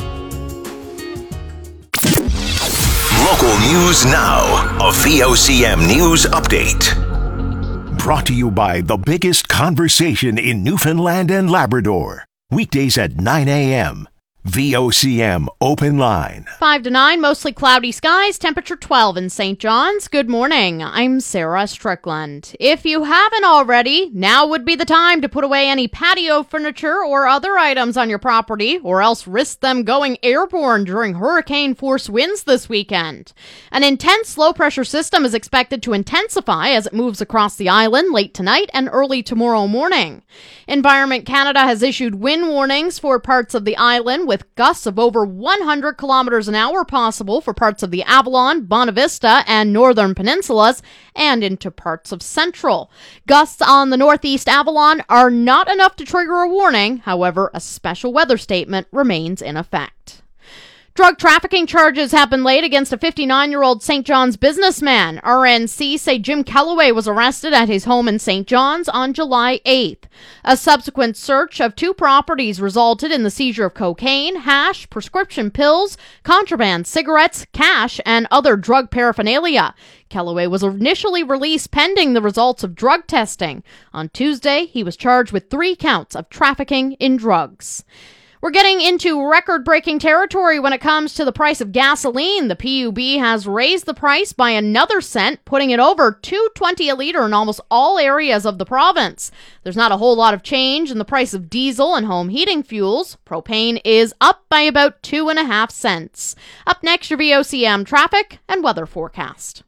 Local news now. A V O C M News Update. Brought to you by the biggest conversation in Newfoundland and Labrador. Weekdays at nine a.m. V O C M Open Line. five to nine, mostly cloudy skies, temperature twelve in Saint John's. Good morning. I'm Sarah Strickland. If you haven't already, now would be the time to put away any patio furniture or other items on your property, or else risk them going airborne during hurricane-force winds this weekend. An intense low-pressure system is expected to intensify as it moves across the island late tonight and early tomorrow morning. Environment Canada has issued wind warnings for parts of the island, with gusts of over one hundred kilometers an hour possible for parts of the Avalon, Bonavista, and northern peninsulas, and into parts of central. Gusts on the northeast Avalon are not enough to trigger a warning. However, a special weather statement remains in effect. Drug trafficking charges have been laid against a fifty-nine-year-old Saint John's businessman. R N C say Jim Kellaway was arrested at his home in Saint John's on July eighth. A subsequent search of two properties resulted in the seizure of cocaine, hash, prescription pills, contraband cigarettes, cash, and other drug paraphernalia. Kellaway was initially released pending the results of drug testing. On Tuesday, he was charged with three counts of trafficking in drugs. We're getting into record-breaking territory when it comes to the price of gasoline. The P U B has raised the price by another cent, putting it over two dollars and twenty cents a litre in almost all areas of the province. There's not a whole lot of change in the price of diesel and home heating fuels. Propane is up by about two and a half cents. Up next, your V O C M traffic and weather forecast.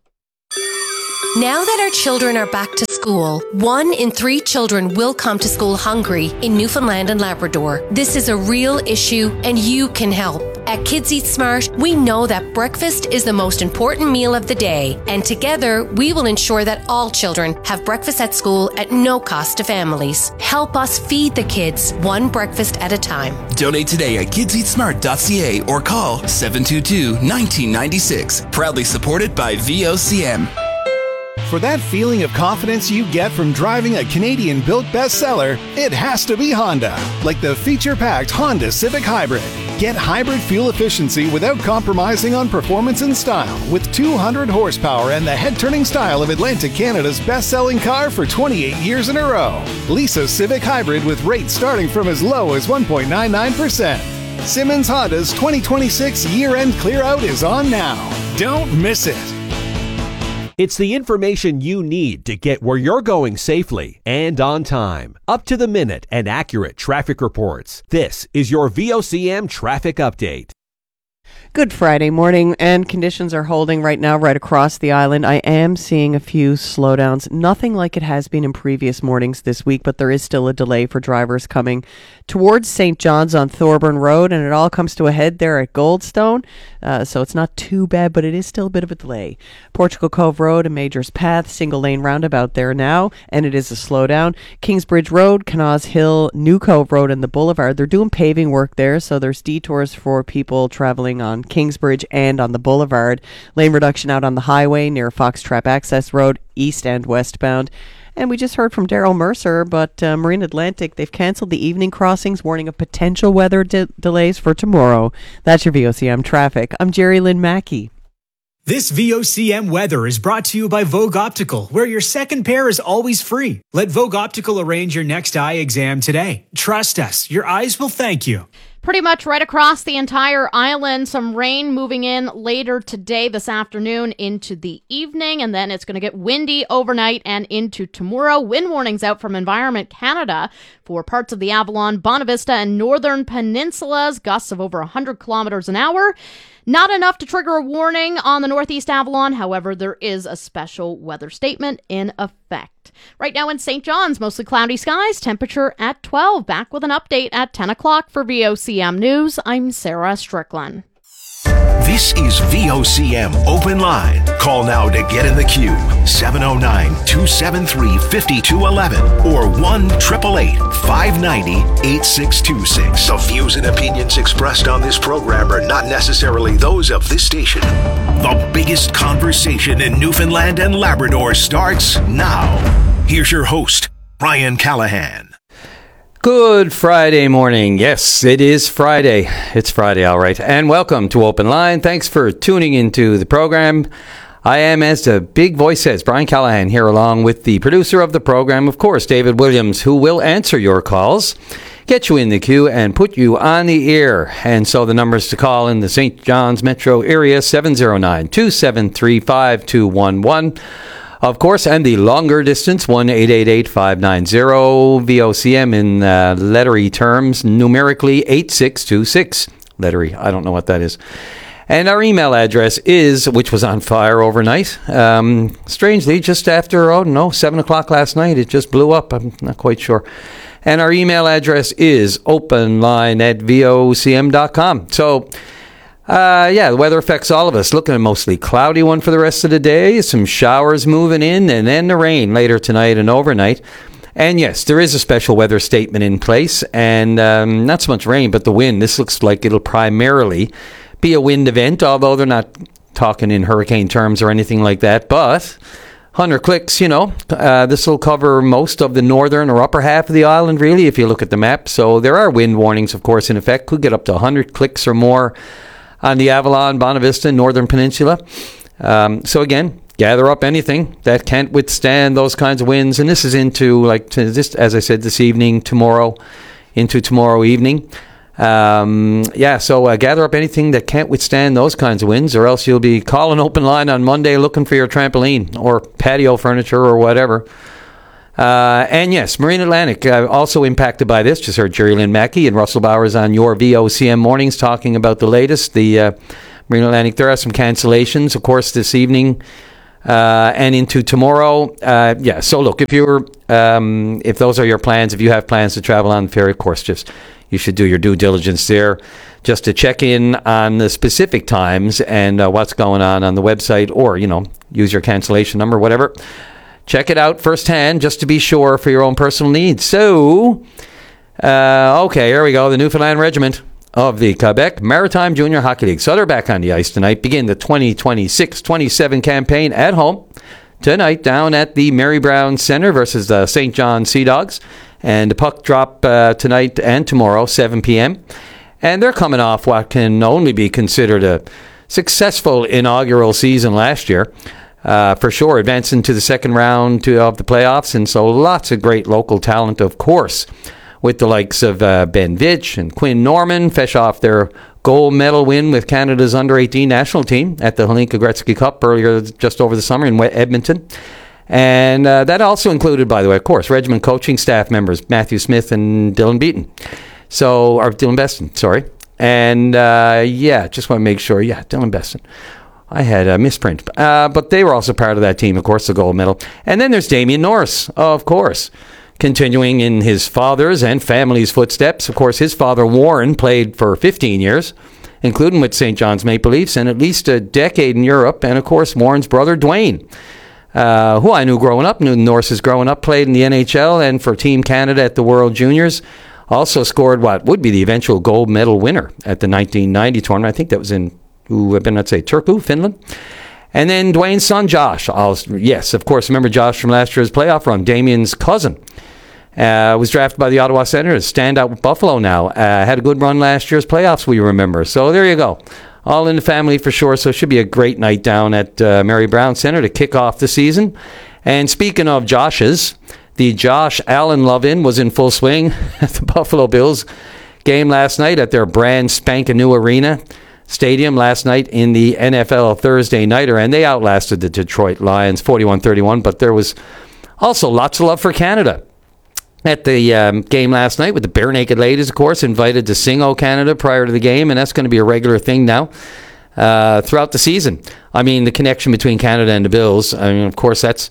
Now that our children are back to school, one in three children will come to school hungry in Newfoundland and Labrador. This is a real issue and you can help. At Kids Eat Smart, we know that breakfast is the most important meal of the day, and together we will ensure that all children have breakfast at school at no cost to families. Help us feed the kids one breakfast at a time. Donate today at kids eat smart dot c a or call seven two two, one nine nine six. Proudly supported by V O C M. For that feeling of confidence you get from driving a Canadian-built bestseller, it has to be Honda. Like the feature-packed Honda Civic Hybrid. Get hybrid fuel efficiency without compromising on performance and style with two hundred horsepower and the head-turning style of Atlantic Canada's best-selling car for twenty-eight years in a row. Lease a Civic Hybrid with rates starting from as low as one point nine nine percent. Simmons Honda's twenty twenty-six year-end clear-out is on now. Don't miss it. It's the information you need to get where you're going safely and on time. Up to the minute and accurate traffic reports. This is your V O C M traffic update. Good Friday morning, and conditions are holding right now right across the island. I am seeing a few slowdowns. Nothing like it has been in previous mornings this week, but there is still a delay for drivers coming towards Saint John's on Thorburn Road, and it all comes to a head there at Goldstone. Uh, so it's not too bad, but it is still a bit of a delay. Portugal Cove Road and Majors Path, single lane roundabout there now, and it is a slowdown. Kingsbridge Road, Canaz Hill, New Cove Road, and the Boulevard. They're doing paving work there, so there's detours for people traveling on Kingsbridge and on the Boulevard. Lane reduction out on the highway near Foxtrap Access Road, east and westbound. And we just heard from Daryl Mercer, but uh, Marine Atlantic, they've canceled the evening crossings, warning of potential weather de- delays for tomorrow. That's your V O C M traffic. I'm Jerry Lynn Mackey. This V O C M weather is brought to you by Vogue Optical, where your second pair is always free. Let Vogue Optical arrange your next eye exam today. Trust us, your eyes will thank you. Pretty much right across the entire island. Some rain moving in later today, this afternoon into the evening, and then it's going to get windy overnight and into tomorrow. Wind warnings out from Environment Canada for parts of the Avalon, Bonavista, and northern peninsulas. Gusts of over one hundred kilometers an hour. Not enough to trigger a warning on the Northeast Avalon. However, there is a special weather statement in effect. Right now in Saint John's, mostly cloudy skies, temperature at twelve. Back with an update at ten o'clock for V O C M News. I'm Sarah Strickland. This is V O C M Open Line. Call now to get in the queue. seven oh nine, two seven three, five two one one or one eight eight eight, five nine zero, eight six two six. The views and opinions expressed on this program are not necessarily those of this station. The biggest conversation in Newfoundland and Labrador starts now. Here's your host, Brian Callahan. Good Friday morning. Yes, it is Friday. It's Friday, all right. And welcome to Open Line. Thanks for tuning into the program. I am, as the big voice says, Brian Callahan here along with the producer of the program, of course, David Williams, who will answer your calls, get you in the queue, and put you on the air. And so the numbers to call in the Saint John's metro area, seven oh nine, two seven three, five two one one. Of course, and the longer distance, one eight eight eight, five nine zero, V O C M in uh, lettery terms, numerically eight six two six. Lettery, I don't know what that is. And our email address is, which was on fire overnight, um, strangely, just after, oh no, seven o'clock last night, it just blew up. I'm not quite sure. And our email address is openline at V O C M dot com. So, Uh, yeah, the weather affects all of us. Looking at a mostly cloudy one for the rest of the day. Some showers moving in, and then the rain later tonight and overnight. And yes, there is a special weather statement in place, and um, not so much rain, but the wind. This looks like it'll primarily be a wind event, although they're not talking in hurricane terms or anything like that. But one hundred clicks, you know, uh, this will cover most of the northern or upper half of the island, really, if you look at the map. So there are wind warnings, of course, in effect. Could get up to one hundred clicks or more on the Avalon, Bonavista, Northern Peninsula. Um, so again, gather up anything that can't withstand those kinds of winds. And this is into, like, to this, as I said, this evening, tomorrow, into tomorrow evening. Um, yeah, so uh, gather up anything that can't withstand those kinds of winds, or else you'll be calling open line on Monday looking for your trampoline or patio furniture or whatever. Uh, and yes, Marine Atlantic uh, also impacted by this. Just heard Jerry Lynn Mackey and Russell Bowers on your V O C M mornings talking about the latest. The uh, Marine Atlantic, there are some cancellations, of course, this evening uh, and into tomorrow. Uh, yeah, so look, if you're, um, if those are your plans, if you have plans to travel on the ferry, of course, just you should do your due diligence there just to check in on the specific times and uh, what's going on on the website, or, you know, use your cancellation number, whatever. Check it out firsthand just to be sure for your own personal needs. So, uh, okay, here we go. The Newfoundland Regiment of the Quebec Maritime Junior Hockey League. So they're back on the ice tonight. Begin the twenty twenty-six twenty-seven campaign at home tonight down at the Mary Brown Centre versus the Saint John Sea Dogs. And the puck drop uh, tonight and tomorrow, seven p.m. And they're coming off what can only be considered a successful inaugural season last year. Uh, for sure, advancing to the second round to, of the playoffs. And so lots of great local talent, of course, with the likes of uh, Ben Vitch and Quinn Norman, fresh off their gold medal win with Canada's under eighteen national team at the Hlinka Gretzky Cup earlier just over the summer in Edmonton. And uh, that also included, by the way, of course, regiment coaching staff members, Matthew Smith and Dylan Beaton. So, or Dylan Beston, sorry. And, uh, yeah, just want to make sure, yeah, Dylan Beston. I had a misprint. Uh, but they were also part of that team, of course, the gold medal. And then there's Damian Norris, of course, continuing in his father's and family's footsteps. Of course, his father, Warren, played for fifteen years, including with Saint John's Maple Leafs, and at least a decade in Europe. And, of course, Warren's brother, Dwayne, Uh, who I knew growing up, knew Norris's growing up, played in the N H L and for Team Canada at the World Juniors. Also scored what would be the eventual gold medal winner at the nineteen ninety tournament. I think that was in, who I've been, let's say, Turku, Finland. And then Dwayne's son, Josh. I'll, yes, of course, remember Josh from last year's playoff run. Damien's cousin uh, was drafted by the Ottawa Senators. Standout with Buffalo now. Uh, had a good run last year's playoffs, we remember. So there you go. All in the family for sure, so it should be a great night down at uh, Mary Brown Centre to kick off the season. And speaking of Josh's, the Josh Allen love-in was in full swing at the Buffalo Bills game last night at their brand spanking new arena stadium last night in the N F L Thursday Nighter, and they outlasted the Detroit Lions forty-one thirty-one, but there was also lots of love for Canada at the um, game last night with the Bare Naked Ladies, of course, invited to sing O Canada prior to the game, and that's going to be a regular thing now uh, throughout the season. I mean, the connection between Canada and the Bills, I mean, of course, that's,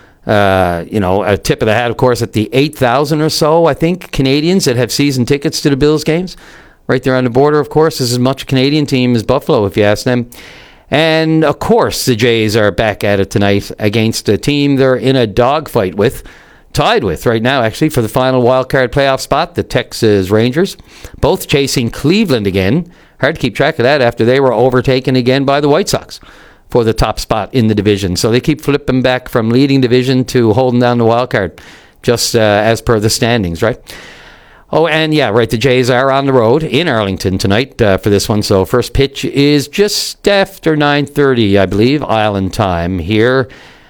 uh, you know, a tip of the hat, of course, at the eight thousand or so, I think, Canadians that have season tickets to the Bills games. Right there on the border, of course, is as much a Canadian team as Buffalo, if you ask them. And, of course, the Jays are back at it tonight against a team they're in a dogfight with, tied with right now, actually, for the final wildcard playoff spot, the Texas Rangers, both chasing Cleveland again. Hard to keep track of that after they were overtaken again by the White Sox for the top spot in the division. So they keep flipping back from leading division to holding down the wildcard, just uh, as per the standings, right? Oh, and yeah, right, the Jays are on the road in Arlington tonight uh, for this one. So first pitch is just after nine thirty, I believe, Island time here.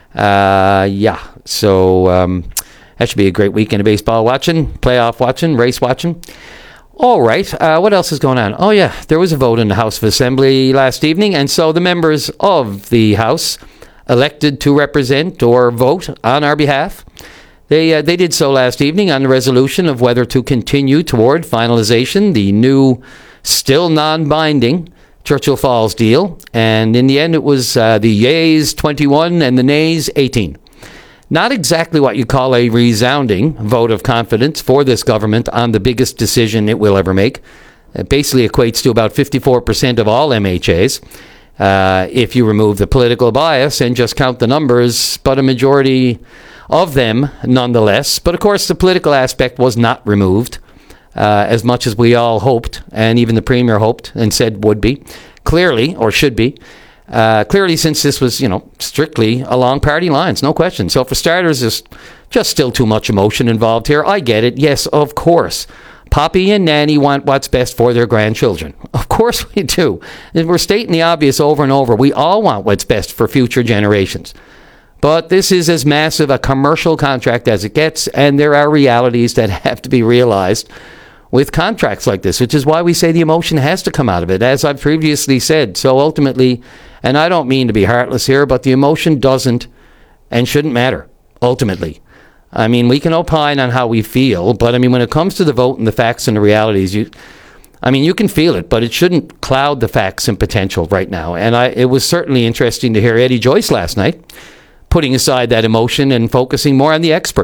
Uh, yeah, so um, that should be a great weekend of baseball watching, playoff watching, race watching. All right, uh, what else is going on? Oh, yeah, there was a vote in the House of Assembly last evening, and so the members of the House elected to represent or vote on our behalf. They uh, they did so last evening on the resolution of whether to continue toward finalization the new, still non-binding Churchill Falls deal. And in the end, it was uh, the yeas twenty-one and the nays eighteen. Not exactly what you call a resounding vote of confidence for this government on the biggest decision it will ever make. It basically equates to about fifty-four percent of all M H As. Uh, if you remove the political bias and just count the numbers, but a majority of them nonetheless. But of course, the political aspect was not removed, uh, as much as we all hoped, and even the Premier hoped and said would be. clearly, or should be. Uh, clearly, since this was, you know, strictly along party lines, no question. So for starters, there's just still too much emotion involved here. I get it. Yes, of course. Poppy and Nanny want what's best for their grandchildren. Of course we do. And we're stating the obvious over and over. We all want what's best for future generations. But this is as massive a commercial contract as it gets, and there are realities that have to be realized with contracts like this, which is why we say the emotion has to come out of it, as I've previously said. So ultimately, and I don't mean to be heartless here, but the emotion doesn't and shouldn't matter, ultimately. I mean, we can opine on how we feel, but I mean, when it comes to the vote and the facts and the realities, you, I mean, you can feel it, but it shouldn't cloud the facts and potential right now. And I, it was certainly interesting to hear Eddie Joyce last night, putting aside that emotion and focusing more on the experts.